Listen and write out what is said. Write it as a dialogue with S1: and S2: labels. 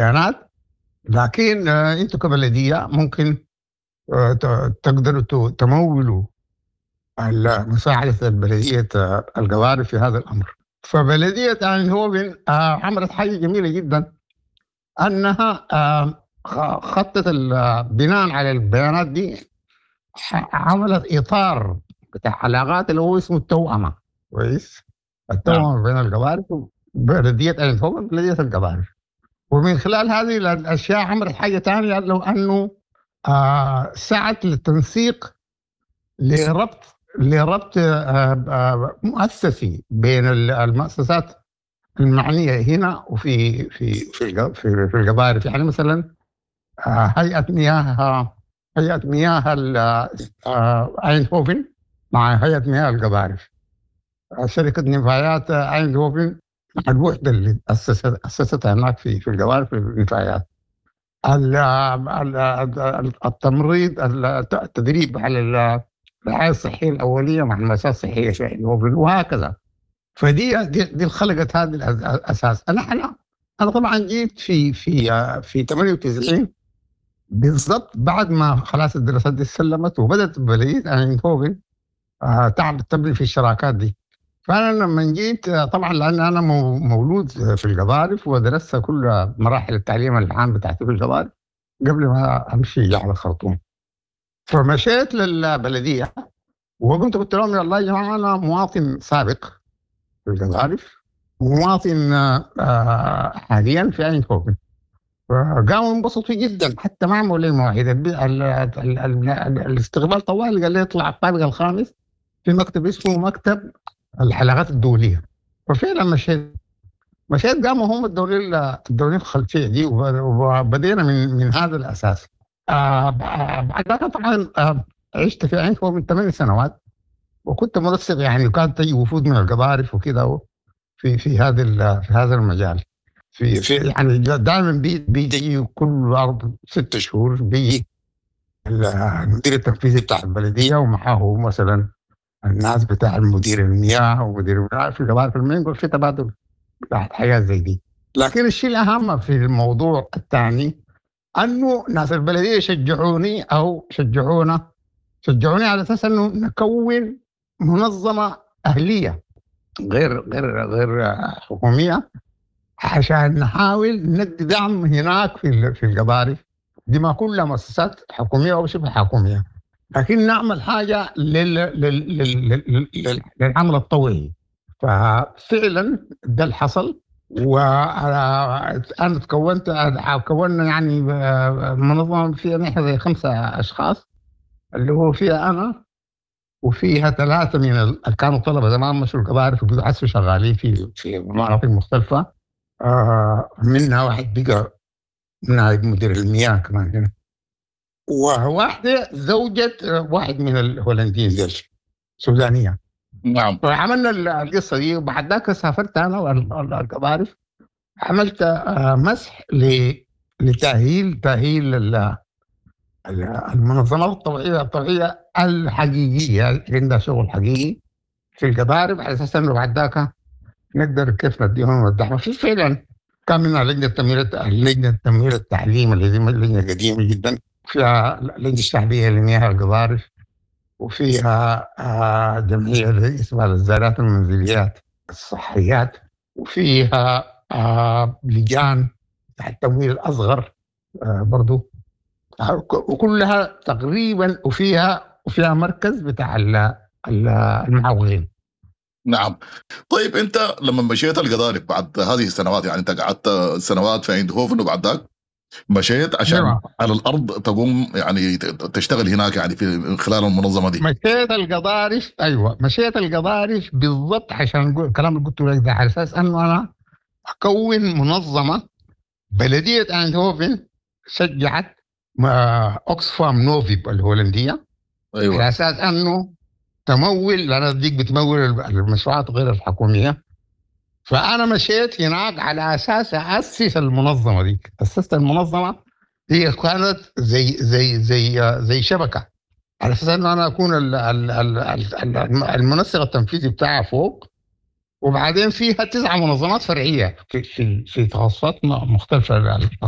S1: البيانات. لكن انتوا كبلديه ممكن تقدروا تمولوا مساعده البلديه القوارب في هذا الامر. فبلديه ايندهوفن عملت حاجه جميله جدا، انها خطت بناء على البيانات دي عملت اطار بتاع علاقات اللي هو اسمه التوأمه. كويس، التوأمه بين القوارب، بلديه ايندهوفن بلديه القوارب. ومن خلال هذه الاشياء عملت حاجه ثانيه، لو انه سعت للتنسيق لربط مؤسسي بين المؤسسات المعنيه هنا وفي في في في القبائل. يعني مثلا هيئه مياه ايندهوفن مع هيئه مياه القبائل، شركه نفايات ايندهوفن مع الوحده اللي اسستها هناك في القبائل في النفايات. التمريض، التدريب على الرعايه الصحيه الاوليه مع المؤسسات الصحيه في ايندهوفن، وهكذا. دي خلقت هذا الاساس. انا طبعا جيت في 98 بالضبط، بعد ما خلاص الدراسات دي سلمت وبدات بلديه ايندهوفن تبني في الشراكات دي. فانا لما جيت طبعا لان انا مولود في القبائل ودرست كل مراحل التعليم العام بتاعتي في القبائل قبل ما امشي على الخرطوم. فمشيت للبلديه قلت لهم يا الله يا جماعه انا مواطن سابق في القبائل ومواطن حاليا في ايندهوفن. فقاموا انبسطوا جدا، حتى ما عملوا لي مواعيد الاستقبال طوال، قال لي اطلع الطابق الخامس في مكتب اسمه مكتب الحلقات الدوليه. وفعلا مشيت قاموا هم الدورين الخلفيه دي، وبدينا من هذا الاساس. بعد ذلك طبعا عشت في ايندهوفن 8 سنوات، وكنت منسق يعني، وكانت تجي وفود من القبائل وكذا في هذا المجال. في يعني دائما بيجي كل 6 شهور بيجي المدير التنفيذي بتاع البلديه ومعه مثلا الناس بتاع المدير المياه ومدير المياه في القبائل، في المنقل في تبادل بتاع حاجات زي دي. لكن الشيء الاهم في الموضوع الثاني انه ناس البلديه شجعوني على اساس انه نكون منظمه اهليه غير حكوميه، عشان نحاول ندي دعم هناك في القبائل دي، ما كلها مؤسسات حكوميه او شبه حكوميه، لكن نعمل حاجه للعمل الطوعي. ففعلا ده اللي حصل. وانا كونا يعني منظمه فيها نحن زي 5 أشخاص، اللي هو فيها انا وفيها 3 من اللي كانوا طلبه زمان مشوا القبائل في شغالين في مناطق مختلفه. منها واحد بقى نائب مدير المياه كمان هنا، وواحدة زوجة واحد من الهولنديين دول سودانية.
S2: نعم.
S1: فعملنا القصة دي، وبعد ذاك سافرت أنا والقبائل، عملت مسح لتأهيل المنظمات الطوعية الحقيقية اللي عندها شغل حقيقي في القبائل، على أساس إنه بعد ذاك نقدر كيف نديهم الدعم. في فعلا كان منها لجنة تمويل التعليم اللي هي لجنة قديمة جدا، فيها لجنة الشعبية لمياه القبائل، وفيها جمعية اسمها الزارات المنزليات الصحيات، وفيها لجان التمويل الأصغر برضو، وكلها تقريبا، وفيها مركز بتاع المعوقين.
S2: نعم. طيب انت لما مشيت القضارب بعد هذه السنوات، يعني انت قعدت سنوات في ايندهوفن وبعد ذاك مشيت عشان على الارض تقوم يعني تشتغل هناك يعني في خلال المنظمه دي.
S1: مشيت القضارب بالضبط عشان الكلام اللي قلته لك ده، على اساس انه انا اكون منظمه. بلديه ايندهوفن شجعت اوكسفام نوفي الهولنديه،
S2: ايوه،
S1: على اساس انه تمول، لأن ديك بتمول المشروعات غير الحكومية. فأنا مشيت هناك على أساس أسس المنظمة دي. أسست المنظمة، هي كانت زي شبكة، على أساس أن أنا أكون المنسق التنفيذي بتاعها فوق، وبعدين فيها 9 منظمات فرعية في تخصصات مختلفة.